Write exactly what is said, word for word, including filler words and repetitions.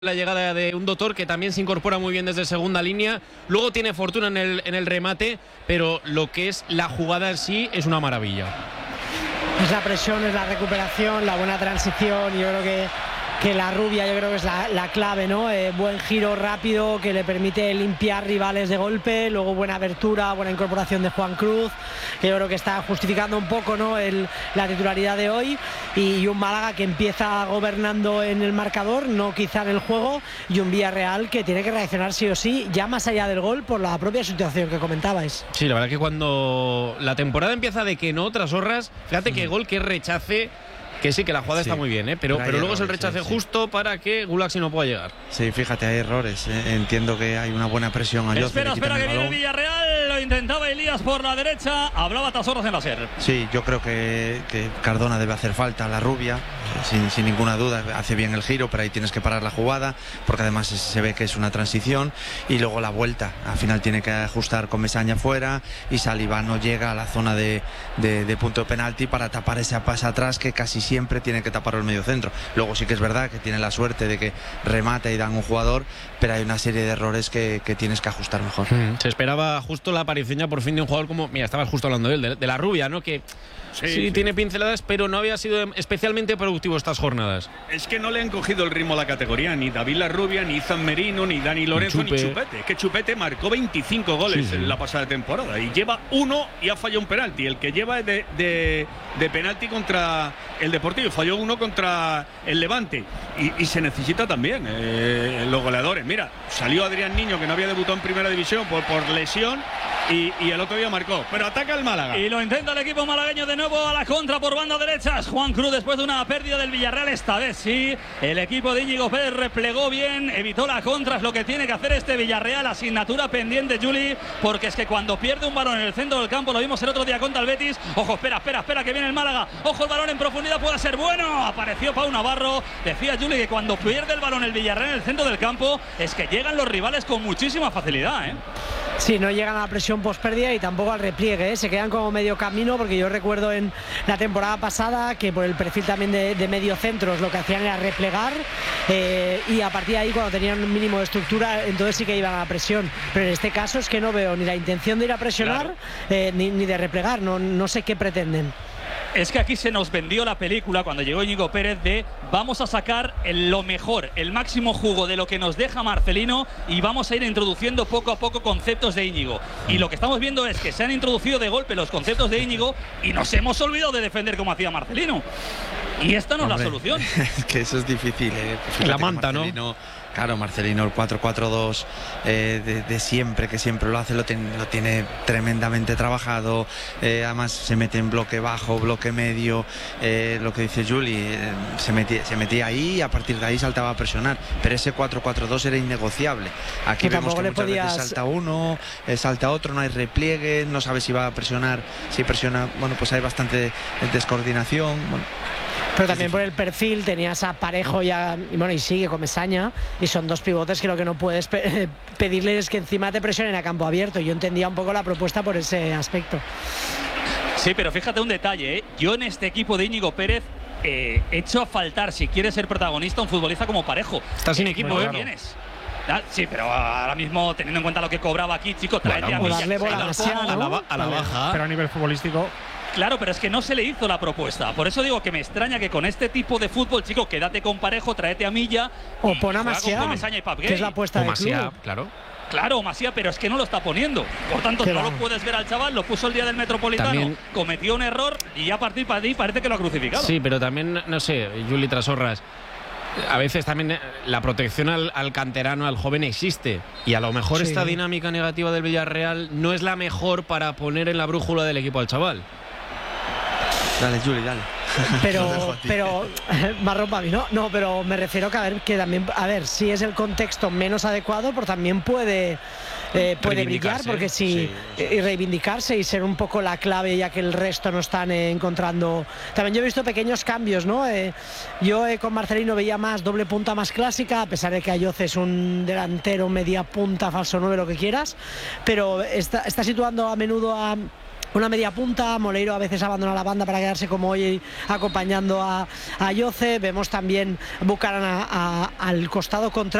La llegada de un Doctor que también se incorpora muy bien desde segunda línea, luego tiene fortuna en el, en el remate, pero lo que es la jugada en sí es una maravilla. Es la presión, es la recuperación, la buena transición. Yo creo que, que la rubia yo creo que es la, la clave, ¿no? Eh, buen giro rápido que le permite limpiar rivales de golpe, luego buena abertura, buena incorporación de Juan Cruz, que yo creo que está justificando un poco, ¿no? el, la titularidad de hoy, y, y un Málaga que empieza gobernando en el marcador, no quizá en el juego, y un Villarreal que tiene que reaccionar sí o sí, ya más allá del gol, por la propia situación que comentabais. Sí, la verdad que cuando la temporada empieza de que no, tras Horras, fíjate que gol, que rechace, que sí, que la jugada sí, está muy bien, ¿eh? pero, pero, pero luego errores, es el rechace sí, justo sí. para que Gulaxi no pueda llegar. Sí, fíjate, hay errores. ¿eh? Entiendo que hay una buena presión a Jose. Espera, espera, que viene el Villarreal. Lo intentaba Elías por la derecha. Hablaba Tasorras en la SER. Sí, yo creo que, que Cardona debe hacer falta a la rubia, sin, sin ninguna duda. Hace bien el giro, pero ahí tienes que parar la jugada, porque además se ve que es una transición. Y luego la vuelta. Al final tiene que ajustar con Mesaña fuera y Saliba no llega a la zona de, de, de punto de penalti para tapar esa pasa atrás que casi siempre tiene que tapar el medio centro. Luego sí que es verdad que tiene la suerte de que remata y dan un jugador, pero hay una serie de errores que, que tienes que ajustar mejor. Mm, se esperaba justo la aparición ya por fin de un jugador como, mira, estabas justo hablando de él, de, de la rubia, ¿no? Que sí, sí, sí tiene pinceladas, pero no había sido especialmente productivo estas jornadas. Es que no le han cogido el ritmo a la categoría, ni David La Rubia, ni Izan Merino, ni Dani Lorenzo, ni, ni Chupete. Es que Chupete marcó veinticinco goles sí, sí. en la pasada temporada y lleva uno y ha fallado un penalti. El que lleva es de, de, de penalti contra el Deportivo, falló uno contra el Levante. Y, y se necesita también eh, los goleadores. Mira, salió Adrián Niño, que no había debutado en primera división por, por lesión. Y, y el otro día marcó, pero ataca el Málaga. Y lo intenta el equipo malagueño de nuevo a la contra por banda derecha. Juan Cruz después de una pérdida del Villarreal, esta vez sí. El equipo de Íñigo Pérez replegó bien, evitó la contra, es lo que tiene que hacer este Villarreal. Asignatura pendiente, Juli, porque es que cuando pierde un balón en el centro del campo, lo vimos el otro día contra el Betis. Ojo, espera, espera, espera, que viene el Málaga. Ojo, el balón en profundidad puede ser bueno. Apareció Pau Navarro. Decía Juli que cuando pierde el balón el Villarreal en el centro del campo, es que llegan los rivales con muchísima facilidad, ¿eh? Sí, no llegan a la presión pospérdida y tampoco al repliegue, ¿eh? Se quedan como medio camino, porque yo recuerdo en la temporada pasada que por el perfil también de, de medio centros lo que hacían era replegar eh, y a partir de ahí, cuando tenían un mínimo de estructura, entonces sí que iban a la presión, pero en este caso es que no veo ni la intención de ir a presionar, claro. eh, ni, ni de replegar, no, no sé qué pretenden. Es que aquí se nos vendió la película cuando llegó Íñigo Pérez de vamos a sacar lo mejor, el máximo jugo de lo que nos deja Marcelino y vamos a ir introduciendo poco a poco conceptos de Íñigo. Y lo que estamos viendo es que se han introducido de golpe los conceptos de Íñigo y nos hemos olvidado de defender como hacía Marcelino. Y esta no es la solución. Es que eso es difícil, ¿eh? Pues la manta, ¿no? Claro, Marcelino, el cuatro cuatro dos eh, de, de siempre, que siempre lo hace, lo, ten, lo tiene tremendamente trabajado. Eh, además se mete en bloque bajo, bloque medio, eh, lo que dice Juli, eh, se, metía, se metía ahí y a partir de ahí saltaba a presionar. Pero ese cuatro cuatro dos era innegociable. Aquí que vemos que muchas podías... veces salta uno, eh, salta otro, no hay repliegue, no sabe si va a presionar, si presiona, bueno, pues hay bastante descoordinación. Bueno. Pero también por el perfil tenías a Parejo ya, y bueno, y sigue con Mesaña, y son dos pivotes que lo que no puedes pe pedirles es que encima te presionen a campo abierto. Yo entendía un poco la propuesta por ese aspecto. Sí, pero fíjate un detalle, ¿eh? Yo en este equipo de Íñigo Pérez eh, he hecho a faltar, si quieres ser protagonista, un futbolista como Parejo. Está sin equipo, ¿eh? Tienes. Ah, sí, pero ahora mismo, teniendo en cuenta lo que cobraba aquí, chico, tráete bueno, a darle bola a, Masia, a, la, a la baja. Pero a nivel futbolístico... Claro, pero es que no se le hizo la propuesta. Por eso digo que me extraña que con este tipo de fútbol, chico, quédate con Parejo, tráete a Milla. O pon a Masia, que es la apuesta de club. Claro. Claro, Masia, pero es que no lo está poniendo. Por tanto, no lo puedes ver al chaval, lo puso el día del Metropolitano, también cometió un error y ya a partir de ahí parece que lo ha crucificado. Sí, pero también, no sé, Juli Trasorras, a veces también la protección al, al canterano, al joven existe. Y a lo mejor sí. Esta dinámica negativa del Villarreal no es la mejor para poner en la brújula del equipo al chaval. Dale, Juli, dale. Pero, pero marrón para mí, ¿no? No, pero me refiero que a ver, que también, a ver, si es el contexto menos adecuado, pero también puede, eh, puede brillar, porque si sí, sí. y reivindicarse y ser un poco la clave, ya que el resto no están eh, encontrando. También yo he visto pequeños cambios, ¿no? Eh, yo eh, con Marcelino veía más doble punta más clásica, a pesar de que Ayoce es un delantero, media punta, falso nueve, lo que quieras, pero está, está situando a menudo a una media punta. Moleiro a veces abandona la banda para quedarse como hoy acompañando a, a Yoce. Vemos también Bucaram a, a, al costado contrario.